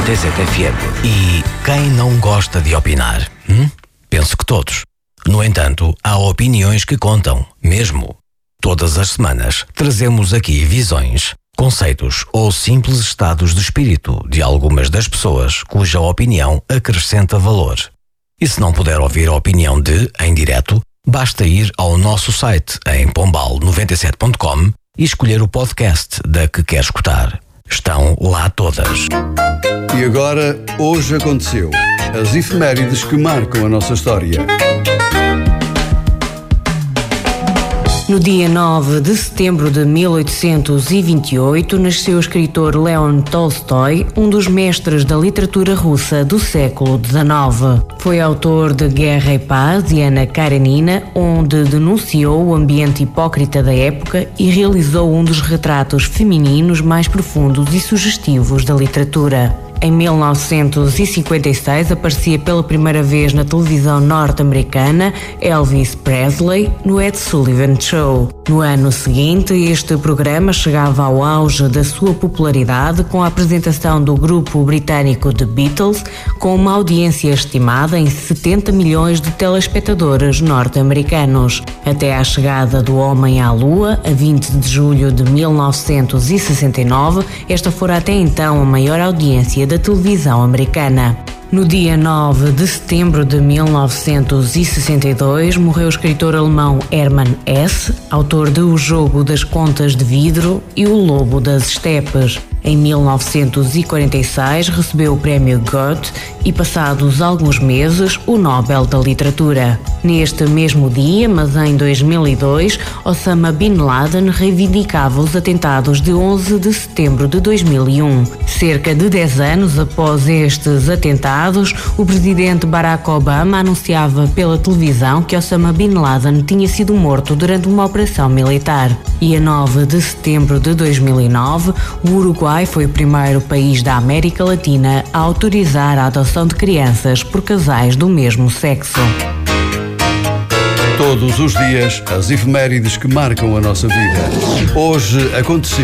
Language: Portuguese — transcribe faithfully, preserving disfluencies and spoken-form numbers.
D Z F M. E quem não gosta de opinar? Hum? Penso que todos. No entanto, há opiniões que contam, mesmo. Todas as semanas trazemos aqui visões, conceitos ou simples estados de espírito de algumas das pessoas cuja opinião acrescenta valor. E se não puder ouvir a opinião de, em direto, basta ir ao nosso site em pombal noventa e sete ponto com e escolher o podcast da que quer escutar. Estão lá todas. E agora, hoje aconteceu. As efemérides que marcam a nossa história. No dia nove de setembro de mil oitocentos e vinte e oito, nasceu o escritor Leon Tolstói, um dos mestres da literatura russa do século dezenove. Foi autor de Guerra e Paz e Ana Karenina, onde denunciou o ambiente hipócrita da época e realizou um dos retratos femininos mais profundos e sugestivos da literatura. Em mil novecentos e cinquenta e seis aparecia pela primeira vez na televisão norte-americana Elvis Presley no Ed Sullivan Show. No ano seguinte, este programa chegava ao auge da sua popularidade com a apresentação do grupo britânico The Beatles, com uma audiência estimada em setenta milhões de telespectadores norte-americanos. Até à chegada do Homem à Lua, a vinte de julho de mil novecentos e sessenta e nove, esta fora até então a maior audiência da televisão americana. No dia nove de setembro de mil novecentos e sessenta e dois, morreu o escritor alemão Hermann Hesse, autor de O Jogo das Contas de Vidro e O Lobo das Estepes. Em mil novecentos e quarenta e seis, recebeu o prémio Goethe e, passados alguns meses, o Nobel da Literatura. Neste mesmo dia, mas em dois mil e dois, Osama Bin Laden reivindicava os atentados de onze de setembro de dois mil e um. Cerca de dez anos após estes atentados, o presidente Barack Obama anunciava pela televisão que Osama Bin Laden tinha sido morto durante uma operação militar. E a nove de setembro de dois mil e nove, o Uruguai foi o primeiro país da América Latina a autorizar a adoção de crianças por casais do mesmo sexo. Todos os dias, as efemérides que marcam a nossa vida. Hoje aconteceu.